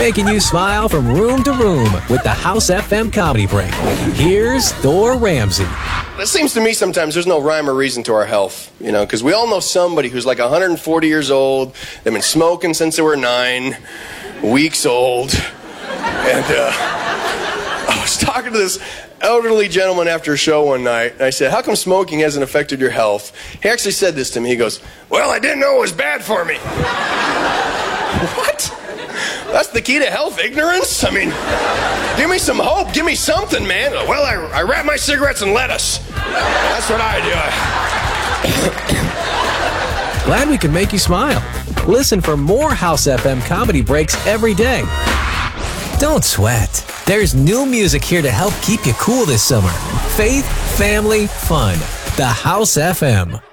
making you smile from room to room with the House FM Comedy Break. Here's Thor Ramsey. It seems to me sometimes there's no rhyme or reason to our health, because we all know somebody who's like 140 years old. They've been smoking since they were 9 weeks old. And I was talking to this elderly gentleman after a show one night, and I said, how come smoking hasn't affected your health? He actually said this to me. He goes, well, I didn't know it was bad for me. What? That's the key to health, ignorance? I mean, give me some hope. Give me something, man. Well, I wrap my cigarettes in lettuce. That's what I do. Glad we could make you smile. Listen for more House FM Comedy Breaks every day. Don't sweat. There's new music here to help keep you cool this summer. Faith, family, fun. The House FM.